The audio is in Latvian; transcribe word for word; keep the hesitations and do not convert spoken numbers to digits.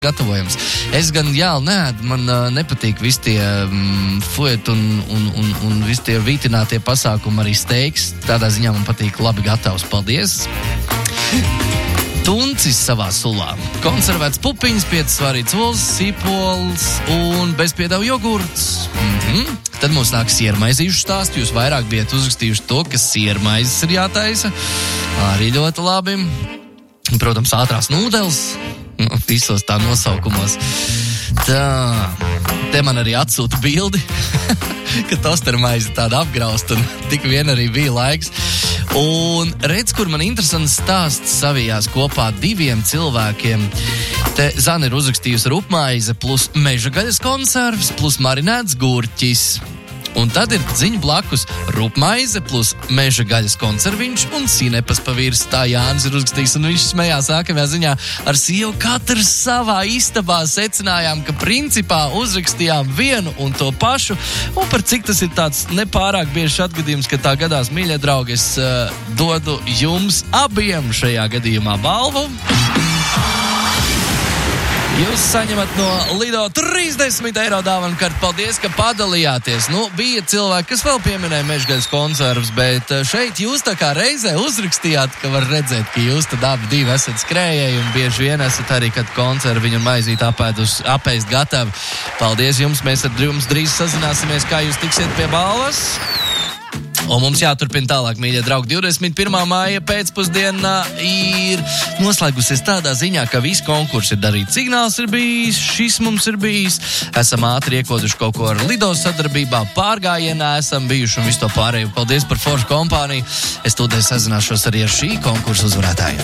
gatavojams. Es gan, jā, nē, man uh, nepatīk visi tie um, fuet un, un, un, un visi tie vītinātie pasākumi, arī steiks. Tādā ziņā man patīk labi gatavs. Paldies! Tuncis savā sulā. Konservēts pupiņas, piecas svārītas olas, sīpols un bezpiedevu jogurts. Mhm. Tad mums nāk siermaizīšu stāstu. Jūs vairāk bijat uzrakstījuši to, ka siermaizes ir jātaisa. Arī ļoti labi. Protams, ātrās nūdeles. Visos tā nosaukumos. Tā, te man arī atsūta bildi, ka tostermaize tāda apgrausta un tik vien arī bija laiks. Un redz, kur man interesants stāsts savijās kopā diviem cilvēkiem. Te Zana ir uzrakstījusi rupmaize plus meža gaļas konservs plus marinēts gurķis. Un tad ir ziņa blakus rupmaize plus meža gaļas konserviņš un sinepas pa virs. Tā Jānis ir uzrakstījis un viņš smējās nākamajā ziņā. Ar sievu katrs savā istabā secinājām, ka principā uzrakstījām vienu un to pašu. Un par cik tas ir tāds nepārāk biežs atgadījums, ka tā gadās, mīļie draugi, es uh, dodu jums abiem šajā gadījumā balvu. Jūs saņemat no Lido trīsdesmit eiro dāvanu karti. Paldies, ka padalījāties. Nu, bija cilvēki, kas vēl pieminēja mežgaļas konservus, bet šeit jūs tā kā reizē uzrakstījāt, ka var redzēt, ka jūs tad abi divi esat skrējēji un bieži vien esat arī, kad konserviņu un maizīt apēdus, apēst gatavi. Paldies jums, mēs ar jums drīz sazināsimies, kā jūs tiksiet pie balvas. Un mums jāturpina tālāk, mīļie draugi. divdesmit pirmā māja pēcpusdienā ir noslēgusies tādā ziņā, ka visi konkursi ir darīti. Signāls ir bijis, šis mums ir bijis. Esam ātri iekoduši kaut ko ar Lido sadarbībā, pārgājienā esam bijuši un visu to pārējo. Paldies par foršu kompāniju. Es tūdēļ sazināšos arī ar šī konkursa uzvarētāju.